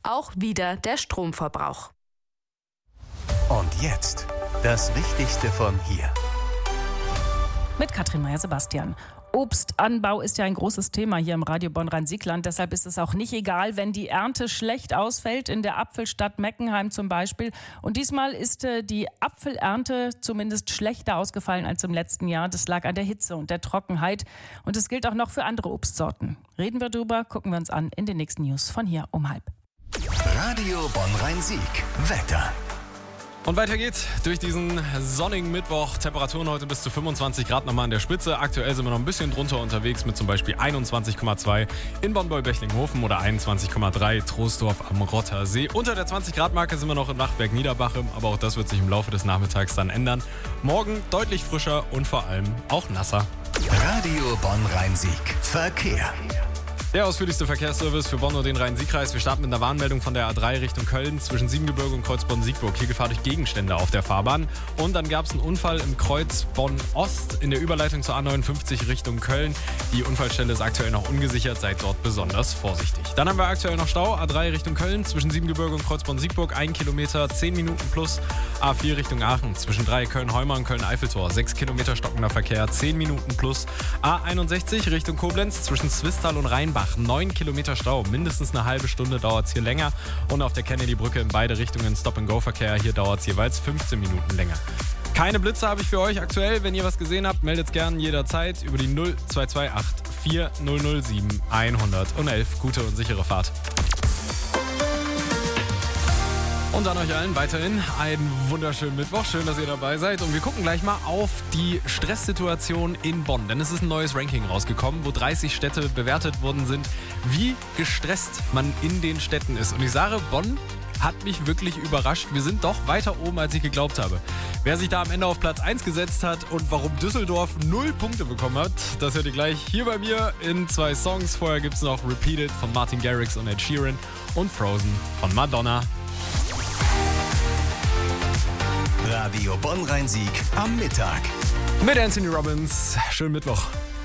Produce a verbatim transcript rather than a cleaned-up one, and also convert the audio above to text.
auch wieder der Stromverbrauch. Und jetzt das Wichtigste von hier. Mit Katrin Meyer-Sebastian. Obstanbau ist ja ein großes Thema hier im Radio Bonn-Rhein-Sieg-Land. Deshalb ist es auch nicht egal, wenn die Ernte schlecht ausfällt, in der Apfelstadt Meckenheim zum Beispiel. Und diesmal ist äh, die Apfelernte zumindest schlechter ausgefallen als im letzten Jahr. Das lag an der Hitze und der Trockenheit. Und es gilt auch noch für andere Obstsorten. Reden wir drüber, gucken wir uns an in den nächsten News von hier um halb. Radio Bonn-Rhein-Sieg. Wetter. Und weiter geht's durch diesen sonnigen Mittwoch. Temperaturen heute bis zu fünfundzwanzig Grad nochmal an der Spitze. Aktuell sind wir noch ein bisschen drunter unterwegs mit zum Beispiel einundzwanzig Komma zwei in Bonn-Beulbechlinghofen oder einundzwanzig Komma drei Troisdorf am Rottersee. Unter der zwanzig Grad Marke sind wir noch in Wachtberg-Niederbachem, aber auch das wird sich im Laufe des Nachmittags dann ändern. Morgen deutlich frischer und vor allem auch nasser. Radio Bonn-Rhein-Sieg. Verkehr. Der ausführlichste Verkehrsservice für Bonn und den Rhein-Sieg-Kreis. Wir starten mit einer Warnmeldung von der A drei Richtung Köln zwischen Siebengebirge und Kreuz Bonn-Siegburg. Hier Gefahr durch Gegenstände auf der Fahrbahn. Und dann gab es einen Unfall im Kreuz Bonn-Ost in der Überleitung zur A neunundfünfzig Richtung Köln. Die Unfallstelle ist aktuell noch ungesichert, seid dort besonders vorsichtig. Dann haben wir aktuell noch Stau. A drei Richtung Köln zwischen Siebengebirge und Kreuz Bonn-Siegburg. ein Kilometer, zehn Minuten plus. A vier Richtung Aachen zwischen drei Köln-Heumar und Köln-Eiffeltor. sechs Kilometer stockender Verkehr, zehn Minuten plus. A einundsechzig Richtung Koblenz zwischen Zwistal und Rheinbach. neun Kilometer Stau. Mindestens eine halbe Stunde dauert es hier länger. Und auf der Kennedy-Brücke in beide Richtungen Stop-and-Go-Verkehr. Hier dauert es jeweils fünfzehn Minuten länger. Keine Blitze habe ich für euch aktuell. Wenn ihr was gesehen habt, meldet gern jederzeit über die null zwei zwei acht vier null null sieben hundertelf. Gute und sichere Fahrt. Und an euch allen weiterhin einen wunderschönen Mittwoch. Schön, dass ihr dabei seid. Und wir gucken gleich mal auf die Stresssituation in Bonn. Denn es ist ein neues Ranking rausgekommen, wo dreißig Städte bewertet worden sind, wie gestresst man in den Städten ist. Und ich sage, Bonn hat mich wirklich überrascht. Wir sind doch weiter oben, als ich geglaubt habe. Wer sich da am Ende auf Platz eins gesetzt hat und warum Düsseldorf null Punkte bekommen hat, das hört ihr gleich hier bei mir in zwei Songs. Vorher gibt es noch Repeated von Martin Garrix und Ed Sheeran und Frozen von Madonna. Radio Bonn-Rhein-Sieg am Mittag. Mit Anthony Robbins. Schönen Mittwoch.